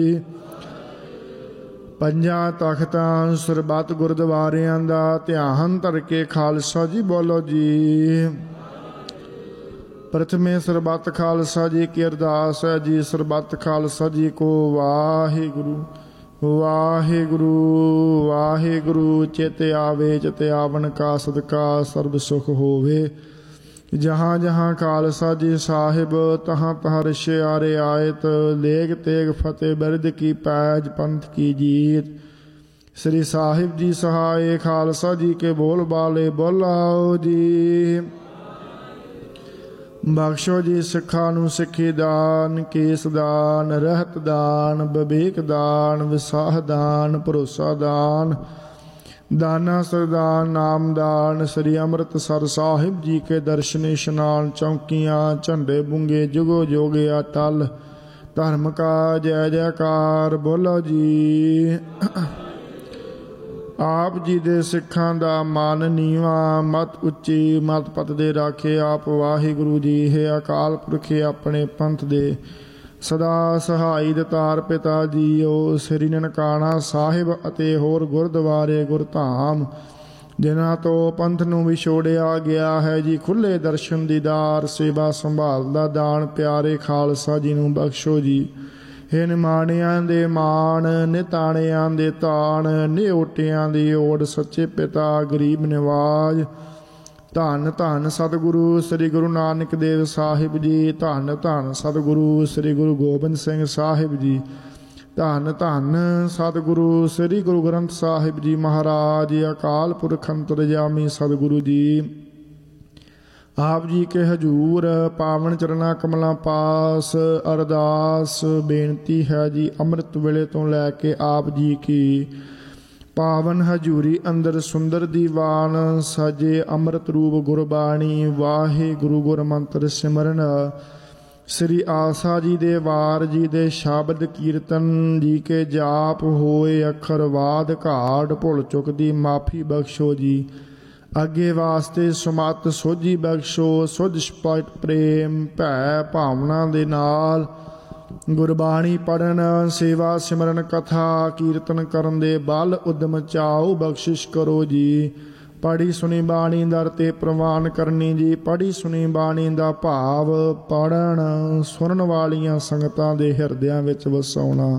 ਪੰਜਾਂ ਤਖਤਾਂ ਸਰਬੱਤ ਗੁਰਦੁਆਰਿਆਂ ਦਾ ਧਿਆਨ ਧਰ ਕੇ ਖਾਲਸਾ ਜੀ ਬੋਲੋ ਜੀ। ਪ੍ਰਥਮੇ ਸਰਬੱਤ ਖਾਲਸਾ ਜੀ ਕੀ ਅਰਦਾਸ ਹੈ ਜੀ। ਸਰਬੱਤ ਖਾਲਸਾ ਜੀ ਕੋ ਵਾਹਿਗੁਰੂ ਵਾਹਿਗੁਰੂ ਵਾਹਿਗੁਰੂ। ਚਿਤ ਆਵੇ ਚਿਤ ਆਵਣ ਕਾ ਸਦਕਾ ਸਰਬ ਸੁਖ ਹੋਵੇ। ਜਹਾਂ ਜਹਾਂ ਖਾਲਸਾ ਜੀ ਸਾਹਿਬ ਤਹਾਂ ਤਹਾਂ ਰਿਸ਼ਿਆਰੇ ਆਇਤ। ਲੇਗ ਤੇਗ ਫਤਿਹ ਬਿਰਦ ਕੀ ਪੈਜ ਪੰਥ ਕੀ ਜੀਤ। ਸ੍ਰੀ ਸਾਹਿਬ ਜੀ ਸਹਾਏ ਖਾਲਸਾ ਜੀ ਕੇ ਬੋਲ ਬਾਲੇ ਬੋਲਾਓ ਜੀ। ਬਖਸ਼ੋ ਜੀ ਸਿੱਖਾਂ ਨੂੰ ਸਿੱਖੀ ਦਾਨ, ਕੇਸ ਦਾਨ, ਰਹਿਤ ਦਾਨ, ਵਿਵੇਕ ਦਾਨ, ਵਿਸਾਹ ਦਾਨ, ਭਰੋਸਾ ਦਾਨ, ਦਾਨਾ ਸਰਦਾਨ, ਨਾਮਦਾਨ। ਸ੍ਰੀ ਅੰਮ੍ਰਿਤਸਰ ਸਾਹਿਬ ਜੀ ਕੇ ਦਰਸ਼ਨ ਇਸ਼ਨਾਨ, ਚੌਂਕੀਆਂ ਝੰਡੇ ਬੁੰਗੇ ਜੁਗੋ ਜੋਗੇ ਅਟਲ। ਧਰਮ ਕਾ ਜੈ ਜੈਕਾਰ ਬੋਲੋ ਜੀ। ਆਪ ਜੀ ਦੇ ਸਿੱਖਾਂ ਦਾ ਮਨ ਨੀਵਾਂ, ਮਤ ਉੱਚੀ, ਮਤ ਪਤ ਦੇ ਰਾਖੇ ਆਪ ਵਾਹਿਗੁਰੂ ਜੀ। ਹੈ ਅਕਾਲ ਪੁਰਖੇ ਆਪਣੇ ਪੰਥ ਦੇ ਸਦਾ ਸਹਾਈ ਦਤਾਰ ਪਿਤਾ ਜੀਓ। ਸ੍ਰੀ ਨਨਕਾਣਾ ਸਾਹਿਬ ਅਤੇ ਹੋਰ ਗੁਰਦੁਆਰੇ ਗੁਰਧਾਮ ਜਿਨ੍ਹਾਂ ਤੋਂ ਪੰਥ ਨੂੰ ਵਿਛੋੜਿਆ ਗਿਆ ਹੈ ਜੀ, ਖੁੱਲ੍ਹੇ ਦਰਸ਼ਨ ਦੀਦਾਰ, ਸੇਵਾ ਸੰਭਾਲ ਦਾ ਦਾਨ ਪਿਆਰੇ ਖਾਲਸਾ ਜੀ ਨੂੰ ਬਖਸ਼ੋ ਜੀ। ਹੇ ਨਿਮਾਣਿਆਂ ਦੇ ਮਾਣ, ਨਿਤਾਣਿਆਂ ਦੇ ਤਾਣ, ਨਿਓਟਿਆਂ ਦੀ ਓੜ, ਸੱਚੇ ਪਿਤਾ ਗਰੀਬ ਨਿਵਾਜ। ਧੰਨ ਧੰਨ ਸਤਿਗੁਰੂ ਸ੍ਰੀ ਗੁਰੂ ਨਾਨਕ ਦੇਵ ਸਾਹਿਬ ਜੀ। ਧੰਨ ਧੰਨ ਸਤਿਗੁਰੂ ਸ੍ਰੀ ਗੁਰੂ ਗੋਬਿੰਦ ਸਿੰਘ ਸਾਹਿਬ ਜੀ। ਧੰਨ ਧੰਨ ਸਤਿਗੁਰੂ ਸ੍ਰੀ ਗੁਰੂ ਗ੍ਰੰਥ ਸਾਹਿਬ ਜੀ ਮਹਾਰਾਜ। ਅਕਾਲ ਪੁਰਖ ਅੰਤਰਜਾਮੀ ਸਤਿਗੁਰੂ ਜੀ ਆਪ ਜੀ ਕੇ ਹਜੂਰ ਪਾਵਨ ਚਰਨਾ ਕਮਲਾਂ ਪਾਸ ਅਰਦਾਸ ਬੇਨਤੀ ਹੈ ਜੀ। ਅੰਮ੍ਰਿਤ ਵੇਲੇ ਤੋਂ ਲੈ ਕੇ ਆਪ ਜੀ ਕੀ ਪਾਵਨ ਹਜੂਰੀ ਅੰਦਰ ਸੁੰਦਰ ਦੀਵਾਨ ਸਜੇ ਅੰਮ੍ਰਿਤ ਰੂਪ ਗੁਰਬਾਣੀ। ਵਾਹਿਗੁਰੂ ਗੁਰ ਮੰਤਰ ਸਿਮਰਨ ਸ੍ਰੀ ਆਸਾ ਜੀ ਦੇ ਵਾਰ ਜੀ ਦੇ ਸ਼ਬਦ ਕੀਰਤਨ ਜੀ ਕੇ ਜਾਪ ਹੋਏ। ਅੱਖਰ ਵਾਦ ਘਾਟ ਭੁੱਲ ਚੁੱਕ ਦੀ ਮਾਫੀ ਬਖਸ਼ੋ ਜੀ। ਅੱਗੇ ਵਾਸਤੇ ਸਮਤ ਸੋਝੀ ਬਖਸ਼ੋ। ਸੁਧ ਸਪਸ਼ਟ ਪ੍ਰੇਮ ਭੈ ਭਾਵਨਾ ਦੇ ਨਾਲ ਗੁਰਬਾਣੀ ਪੜਨ, ਸੇਵਾ ਸਿਮਰਨ, ਕਥਾ ਕੀਰਤਨ ਕਰਨ ਦੇ ਬਲ ਉਦਮ ਚਾਓ ਬਖਸ਼ਿਸ਼ ਕਰੋ ਜੀ। ਪੜ੍ਹੀ ਸੁਣੀ ਬਾਣੀ ਦਰ ਤੇ ਪ੍ਰਵਾਨ ਕਰਨੀ ਜੀ। ਪੜ੍ਹੀ ਸੁਣੀ ਬਾਣੀ ਦਾ ਭਾਵ ਪੜ੍ਹਨ ਸੁਣਨ ਵਾਲੀਆਂ ਸੰਗਤਾਂ ਦੇ ਹਿਰਦਿਆਂ ਵਿੱਚ ਵਸਾਉਣਾ।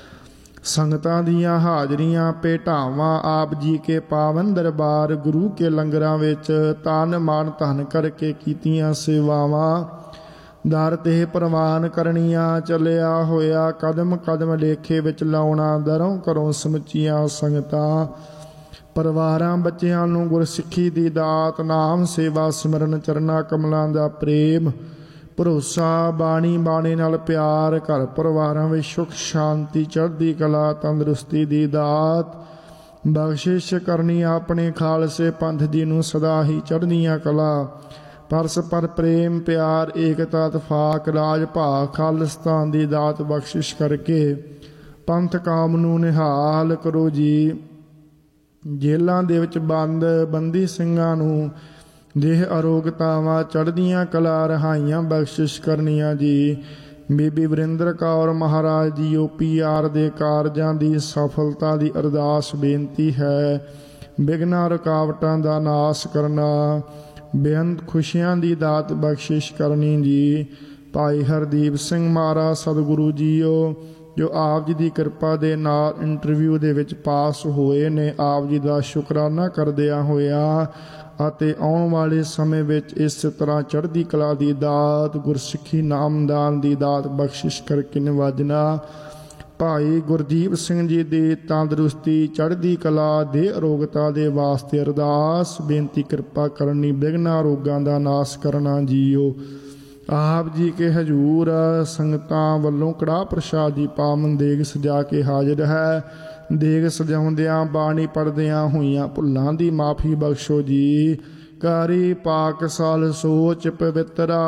ਸੰਗਤਾਂ ਦੀਆਂ ਹਾਜ਼ਰੀਆਂ ਭੇਟਾਵਾਂ ਆਪ ਜੀ ਕੇ ਪਾਵਨ ਦਰਬਾਰ ਗੁਰੂ ਕੇ ਲੰਗਰਾਂ ਵਿੱਚ ਤਨ ਮਨ ਧਨ ਕਰਕੇ ਕੀਤੀਆਂ ਸੇਵਾਵਾਂ ਦਰ ਤੇ ਪ੍ਰਵਾਨ ਕਰਨੀਆਂ। ਚੱਲਿਆ ਹੋਇਆ ਕਦਮ ਕਦਮ ਲੇਖੇ ਵਿੱਚ ਲਾਉਣਾ। ਦਰੋਂ ਘਰੋਂ ਸਮੁੱਚੀਆਂ ਸੰਗਤਾਂ ਪਰਿਵਾਰਾਂ ਬੱਚਿਆਂ ਨੂੰ ਗੁਰਸਿੱਖੀ ਦੀ ਦਾਤ, ਨਾਮ ਸੇਵਾ ਸਿਮਰਨ, ਚਰਨਾ ਕਮਲਾਂ ਦਾ ਪ੍ਰੇਮ ਭਰੋਸਾ, ਬਾਣੀ ਬਾਣੇ ਨਾਲ ਪਿਆਰ, ਘਰ ਪਰਿਵਾਰਾਂ ਵਿੱਚ ਸੁਖ ਸ਼ਾਂਤੀ ਚੜ੍ਹਦੀ ਕਲਾ ਤੰਦਰੁਸਤੀ ਦੀ ਦਾਤ ਬਖਸ਼ਿਸ਼ ਕਰਨੀ। ਆਪਣੇ ਖਾਲਸੇ ਪੰਥ ਜੀ ਨੂੰ ਸਦਾ ਹੀ ਚੜ੍ਹਦੀਆਂ ਕਲਾ ਪਰਸਪਰ ਪ੍ਰੇਮ ਪਿਆਰ ਏਕਤਾ ਇਤਫਾਕ ਰਾਜ ਭਾਗ ਖਾਲਿਸਤਾਨ ਦੀ ਦਾਤ ਬਖਸ਼ਿਸ਼ ਕਰਕੇ ਪੰਥ ਕਾਮ ਨੂੰ ਨਿਹਾਲ ਕਰੋ ਜੀ। ਜੇਲ੍ਹਾਂ ਦੇ ਵਿੱਚ ਬੰਦ ਬੰਦੀ ਸਿੰਘਾਂ ਨੂੰ ਦੇਹ ਅਰੋਗਤਾਵਾਂ ਚੜ੍ਹਦੀਆਂ ਕਲਾ ਰਹਾਈਆਂ ਬਖਸ਼ਿਸ਼ ਕਰਨੀਆਂ ਜੀ। ਬੀਬੀ ਵਰਿੰਦਰ ਕੌਰ ਮਹਾਰਾਜ ਦੀ OPR ਦੇ ਕਾਰਜਾਂ ਦੀ ਸਫਲਤਾ ਦੀ ਅਰਦਾਸ ਬੇਨਤੀ ਹੈ। ਵਿਘਨਾਂ ਰੁਕਾਵਟਾਂ ਦਾ ਨਾਸ ਕਰਨਾ, ਬੇਅੰਤ ਖੁਸ਼ੀਆਂ ਦੀ ਦਾਤ ਬਖਸ਼ਿਸ਼ ਕਰਨੀ ਜੀ। ਭਾਈ ਹਰਦੀਪ ਸਿੰਘ ਮਹਾਰਾਜ ਸਤਿਗੁਰੂ ਜੀਓ ਜੋ ਆਪ ਜੀ ਦੀ ਕਿਰਪਾ ਦੇ ਨਾਲ ਇੰਟਰਵਿਊ ਦੇ ਵਿੱਚ ਪਾਸ ਹੋਏ ਨੇ, ਆਪ ਜੀ ਦਾ ਸ਼ੁਕਰਾਨਾ ਕਰਦਿਆਂ ਹੋਇਆ ਅਤੇ ਆਉਣ ਵਾਲੇ ਸਮੇਂ ਵਿੱਚ ਇਸ ਤਰ੍ਹਾਂ ਚੜ੍ਹਦੀ ਕਲਾ ਦੀ ਦਾਤ, ਗੁਰਸਿੱਖੀ ਨਾਮਦਾਨ ਦੀ ਦਾਤ ਬਖਸ਼ਿਸ਼ ਕਰਕੇ ਨਿਵਾਜਣਾ। ਭਾਈ ਗੁਰਦੀਪ ਸਿੰਘ ਜੀ ਦੀ ਤੰਦਰੁਸਤੀ ਚੜ੍ਹਦੀ ਕਲਾ ਦੇ ਅਰੋਗਤਾ ਦੇ ਵਾਸਤੇ ਅਰਦਾਸ ਬੇਨਤੀ ਕਿਰਪਾ ਕਰਨੀ। ਵਿਘਨਾਂ ਰੋਗਾਂ ਦਾ ਨਾਸ ਕਰਨਾ ਜੀਓ। ਆਪ ਜੀ ਕੇ ਹਜੂਰ ਸੰਗਤਾਂ ਵੱਲੋਂ ਕੜਾਹ ਪ੍ਰਸ਼ਾਦ ਦੀ ਪਾਵਨ ਦੇਗ ਸਜਾ ਕੇ ਹਾਜ਼ਰ ਹੈ। ਦੇਗ ਸਜਾਉਂਦਿਆਂ ਬਾਣੀ ਪੜ੍ਹਦਿਆਂ ਹੋਈਆਂ ਭੁੱਲਾਂ ਦੀ ਮਾਫੀ ਬਖਸ਼ੋ ਜੀ। ਕਾਰੀ ਪਾਕ ਸਾਲ ਸੋਚ ਪਵਿੱਤਰਾ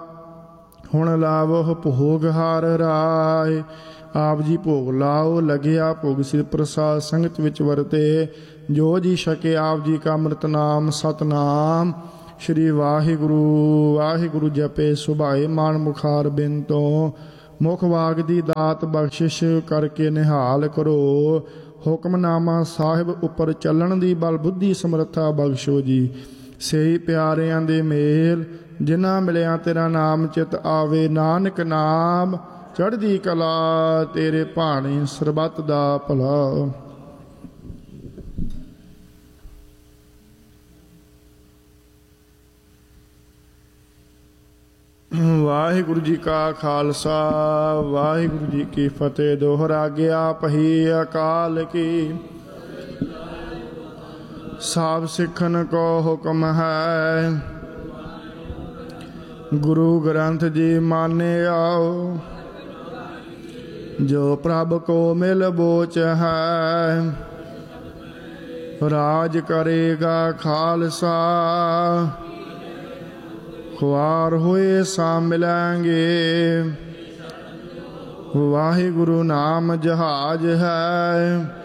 ਹੁਣ ਲਾਵੋ ਭੋਗ ਹਾਰ ਰਾਏ। ਆਪ ਜੀ ਭੋਗ ਲਾਓ ਲੱਗਿਆ ਭੋਗ ਸਿਰ ਪ੍ਰਸਾਦ ਸੰਗਤ ਵਿੱਚ ਵਰਤੇ। ਜੋ ਜੀ ਛਕੇ ਆਪ ਜੀ ਕਾ ਅੰਮ੍ਰਿਤ ਨਾਮ ਸਤਨਾਮ ਸ਼੍ਰੀ ਵਾਹਿਗੁਰੂ ਵਾਹਿਗੁਰੂ ਜਪੇ ਸੁਭਾਏ ਮਾਨ ਮੁਖਾਰ ਬਿਨ ਤੋਂ ਮੁਖ ਵਾਗ ਦੀ ਦਾਤ ਬਖਸ਼ਿਸ਼ ਕਰਕੇ ਨਿਹਾਲ ਕਰੋ। ਹੁਕਮਨਾਮਾ ਸਾਹਿਬ ਉੱਪਰ ਚੱਲਣ ਦੀ ਬਲ ਬੁੱਧੀ ਸਮਰੱਥਾ ਬਖਸ਼ੋ ਜੀ। ਸਹੀ ਪਿਆਰਿਆਂ ਦੇ ਮੇਲ ਜਿਨ੍ਹਾਂ ਮਿਲਿਆ ਤੇਰਾ ਨਾਮ ਚਿਤ ਆਵੇ। ਨਾਨਕ ਨਾਮ ਚੜ੍ਹਦੀ ਕਲਾ ਤੇਰੇ ਭਾਣੇ ਸਰਬੱਤ ਦਾ ਭਲਾ। ਵਾਹਿਗੁਰੂ ਜੀ ਕਾ ਖਾਲਸਾ ਵਾਹਿਗੁਰੂ ਜੀ ਕੀ ਫਤਿਹ। ਦੋਹਰਾ ਗਿਆ ਪਹੀ ਅਕਾਲ ਕੀ। ਸਭ ਸਿੱਖਨ ਕੋ ਹੁਕਮ ਹੈ ਗੁਰੂ ਗ੍ਰੰਥ ਜੀ ਮਾਨਿਆਓ। ਜੋ ਪ੍ਰਭ ਕੋ ਮਿਲ ਬੋਚ ਹੈ ਰਾਜ ਕਰੇਗਾ ਖਾਲਸਾ। ਖੁਆਰ ਹੋਏ ਸਾ ਮਿਲਾਂਗੇ। ਵਾਹਿਗੁਰੂ ਨਾਮ ਜਹਾਜ ਹੈ